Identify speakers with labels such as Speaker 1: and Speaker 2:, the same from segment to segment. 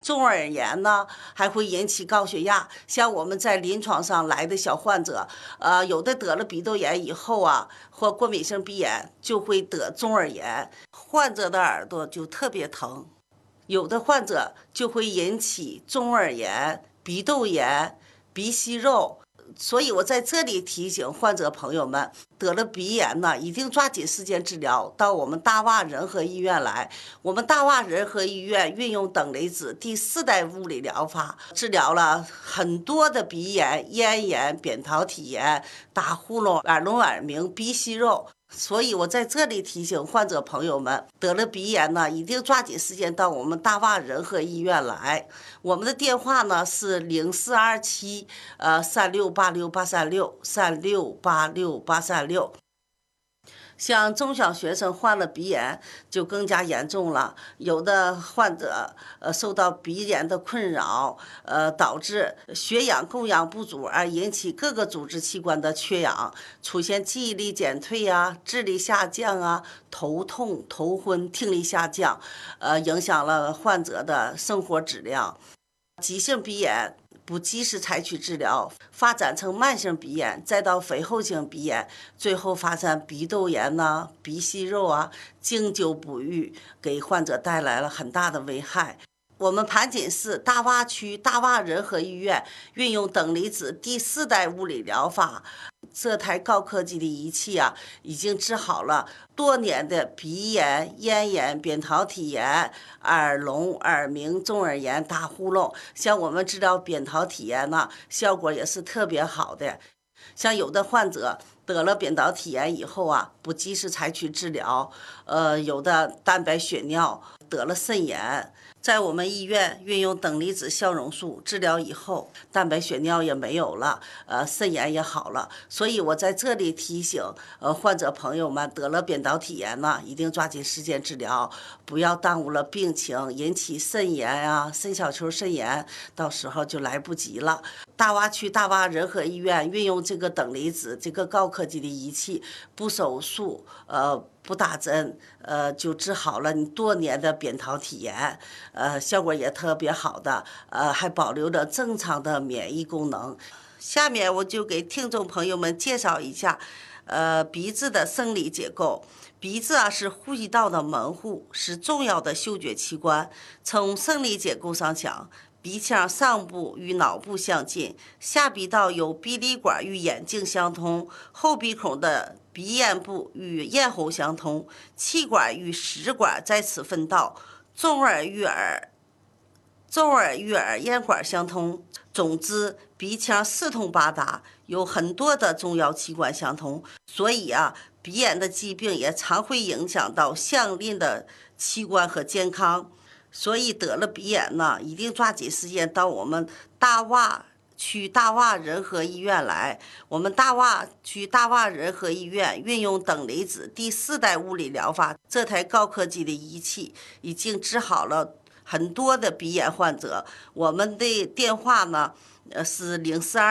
Speaker 1: 中耳炎呢，还会引起高血压。像我们在临床上来的小患者，有的得了鼻窦炎以后啊，或过敏性鼻炎，就会得中耳炎，患者的耳朵就特别疼。有的患者就会引起中耳炎、鼻窦炎、鼻息肉。所以我在这里提醒患者朋友们，得了鼻炎呢，一定抓紧时间治疗，到我们大洼仁和医院来。我们大洼仁和医院运用等离子第4代物理疗法，治疗了很多的鼻炎、咽炎、扁桃体炎、打呼噜、耳聋耳鸣、鼻息肉。所以我在这里提醒患者朋友们，得了鼻炎呢，一定抓紧时间到我们大洼仁和医院来。我们的电话呢是042736868363686836。像中小学生患了鼻炎就更加严重了，有的患者受到鼻炎的困扰，导致血氧供氧不足，而引起各个组织器官的缺氧，出现记忆力减退啊、智力下降啊、头痛、头昏、听力下降，影响了患者的生活质量。急性鼻炎不及时采取治疗，发展成慢性鼻炎，再到肥厚性鼻炎，最后发展鼻窦炎呐、鼻息肉啊，经久不愈，给患者带来了很大的危害。我们盘锦市大洼区大洼仁和医院运用等离子第4代物理疗法，这台高科技的仪器啊，已经治好了多年的鼻炎、咽炎、扁桃体炎、耳聋、耳鸣、中耳炎、打呼噜。像我们治疗扁桃体炎呢，效果也是特别好的。像有的患者得了扁桃体炎以后啊，不及时采取治疗，有的蛋白血尿，得了肾炎。在我们医院运用等离子消融术治疗以后，蛋白血尿也没有了，肾炎也好了。所以我在这里提醒患者朋友们，得了扁桃体炎呢，一定抓紧时间治疗，不要耽误了病情，引起肾炎啊、肾小球肾炎，到时候就来不及了。大洼区大洼仁和医院运用这个等离子这个高科技的仪器，不手术，不打针，就治好了你多年的扁桃体炎，效果也特别好的，还保留着正常的免疫功能。下面我就给听众朋友们介绍一下，鼻子的生理结构。鼻子啊是呼吸道的门户，是重要的嗅觉器官。从生理结构上讲，鼻腔上部与脑部相近，下鼻道有鼻lid管与眼睛相通，后鼻孔的鼻咽部与咽喉相通，气管与食管在此分道，中耳与耳咽管相通。总之，鼻腔四通八达，有很多的重要器官相通，所以啊，鼻炎的疾病也常会影响到相邻的器官和健康。所以得了鼻炎呢，一定抓紧时间到我们大洼区大洼仁和医院来。我们大洼区大洼仁和医院运用等离子第4代物理疗法，这台高科技的仪器已经治好了很多的鼻炎患者。我们的电话呢是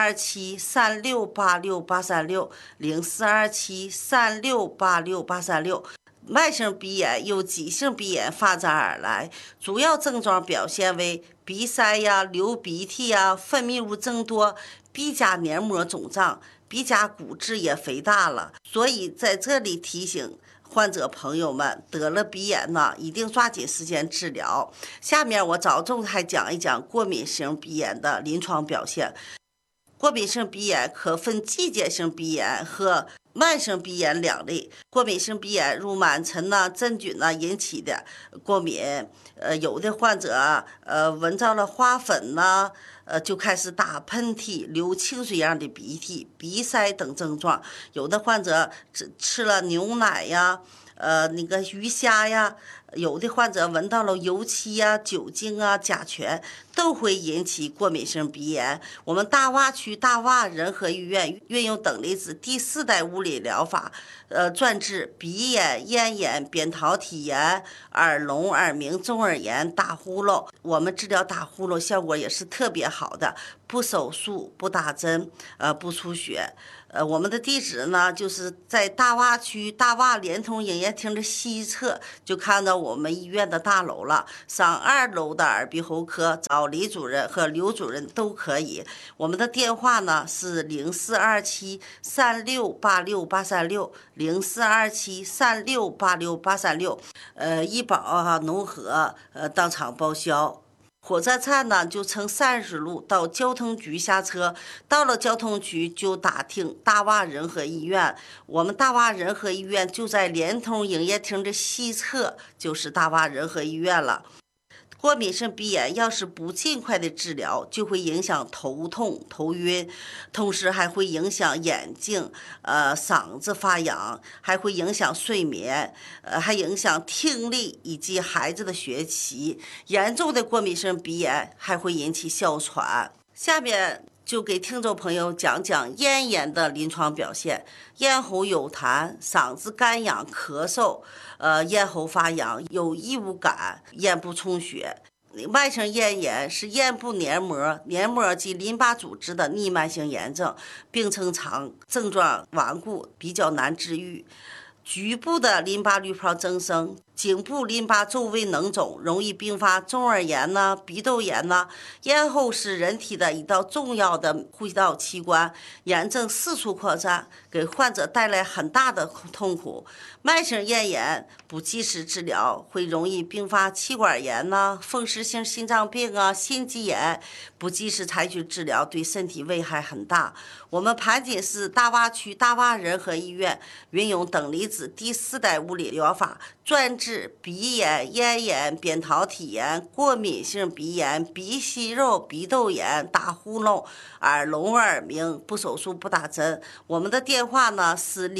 Speaker 1: 0427368683604273686836。慢性鼻炎由急性鼻炎发展而来，主要症状表现为鼻塞呀、流鼻涕呀、分泌物增多、鼻甲黏膜肿胀、鼻甲骨质也肥大了。所以在这里提醒患者朋友们，得了鼻炎呢，一定抓紧时间治疗。下面我着重还讲一讲过敏性鼻炎的临床表现。过敏性鼻炎可分季节性鼻炎和慢性鼻炎2类。过敏性鼻炎如螨尘呐、真菌呐引起的过敏，有的患者闻到了花粉呐，就开始打喷嚏、流清水样的鼻涕、鼻塞等症状。有的患者吃了牛奶呀、那个鱼虾呀，有的患者闻到了油漆呀、酒精啊、甲醛，都会引起过敏性鼻炎。我们大洼区大洼仁和医院运用等离子第4代物理疗法，专治鼻炎、咽炎、扁桃体炎、耳聋、耳鸣、中耳炎、打呼噜。我们治疗打呼噜效果也是特别好的，不手术、不打针，不出血。 我们的地址呢，就是在大洼区大洼联通营业厅的西侧，就看到我们医院的大楼了。上2楼的耳鼻喉科找李主任和刘主任都可以。我们的电话呢是0427368686，0427368686，医保农合当场报销。火车站呢就乘30路到交通局下车，到了交通局就打听大洼仁和医院。我们大洼仁和医院就在联通营业厅的西侧，就是大洼仁和医院了。过敏性鼻炎要是不尽快的治疗，就会影响头痛、头晕，同时还会影响眼睛、嗓子发痒，还会影响睡眠，还影响听力以及孩子的学习。严重的过敏性鼻炎还会引起哮喘。下面就给听众朋友讲讲咽炎的临床表现。咽喉有痰，嗓子干痒、咳嗽，咽喉发痒，有异物感，咽部充血。慢性咽炎是咽部黏膜及淋巴组织的逆慢性炎症，病程长，症状顽固，比较难治愈。局部的淋巴滤泡增生，颈部淋巴周围脓肿，容易并发中耳炎呢、鼻窦炎呢。咽喉是人体的一道重要的呼吸道器官，炎症四处扩散，给患者带来很大的痛苦。慢性咽炎不及时治疗，会容易并发气管炎呢、风湿性心脏病啊、心肌炎。不及时采取治疗，对身体危害很大。我们盘锦市大洼区大洼仁和医院运用等离子第4代物理疗法，专治鼻炎、咽炎、扁桃体炎、过敏性鼻炎、鼻息肉、鼻窦炎、打呼噜、耳聋耳鸣，不手术不打针。我们的电话呢是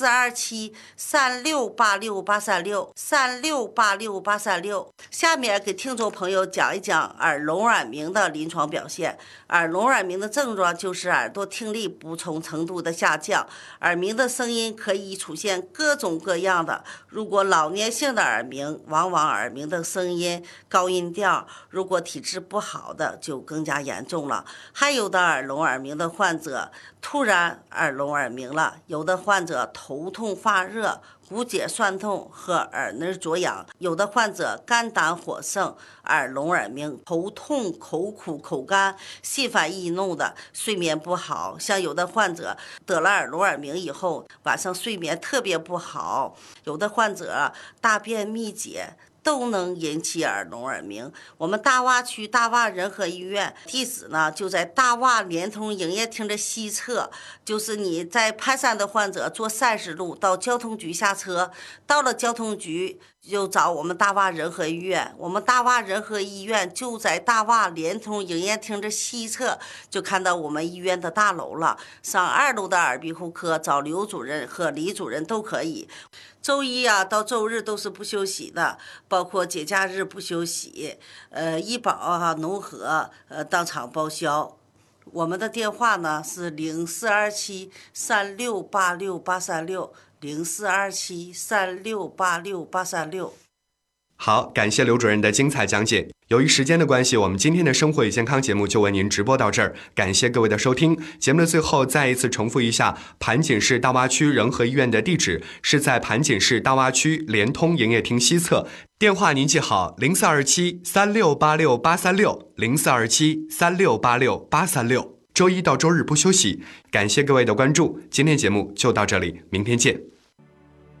Speaker 1: 042736868363686836。下面给听众朋友讲一讲耳聋耳鸣的临床表现。耳聋耳鸣的症状就是耳朵听力不同程度的下降，耳鸣的声音可以出现各种各样的。如果老年性的耳鸣，往往耳鸣的声音高音调；如果体质不好的，就更加严重了。还有的耳聋耳鸣的患者突然耳聋耳鸣了，有的患者头痛发热、骨节酸痛和耳根灼痒，有的患者肝胆火盛、耳聋耳鸣、头痛、口苦、口干、心烦易怒的，睡眠不好。像有的患者得了耳聋耳鸣以后，晚上睡眠特别不好，有的患者大便秘解，都能引起耳聋耳鸣。我们大洼区大洼仁和医院地址呢就在大洼联通营业厅的西侧，就是你在盘山的患者坐30路到交通局下车，到了交通局就找我们大洼仁和医院。我们大洼仁和医院就在大洼联通营业厅的西侧，就看到我们医院的大楼了。上2楼的耳鼻喉科找刘主任和李主任都可以。周一到周日都是不休息的，包括节假日不休息。医保农合当场报销。我们的电话呢是0427368686，042736868636。
Speaker 2: 好，感谢刘主任的精彩讲解。由于时间的关系，我们今天的生活与健康节目就为您直播到这儿，感谢各位的收听。节目的最后再一次重复一下，盘锦市大洼区仁和医院的地址是在盘锦市大洼区联通营业厅西侧，电话您记好042736868360，042736868360。周一到周日不休息。感谢各位的关注，今天节目就到这里，明天见。